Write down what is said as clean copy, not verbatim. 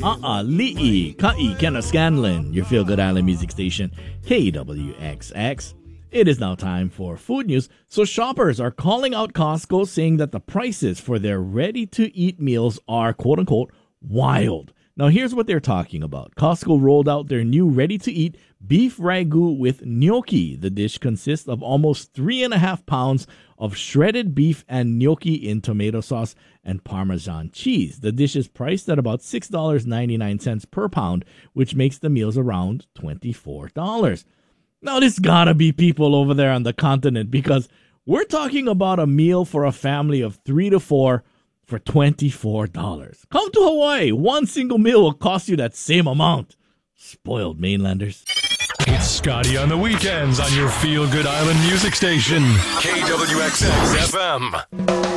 Li'i, Ka'i, Kenna Scanlon, your Feel Good Island music station, KWXX. It is now time for food news. So shoppers are calling out Costco, saying that the prices for their ready-to-eat meals are, quote-unquote, wild. Now, here's what they're talking about. Costco rolled out their new ready-to-eat beef ragu with gnocchi. The dish consists of almost 3.5 pounds of shredded beef and gnocchi in tomato sauce and Parmesan cheese. The dish is priced at about $6.99 per pound, which makes the meals around $24. Now, this gotta be people over there on the continent, because we're talking about a meal for a family of 3 to 4 for $24. Come to Hawaii. One single meal will cost you that same amount. Spoiled mainlanders. It's Scotty on the weekends on your Feel Good Island music station, KWXX FM.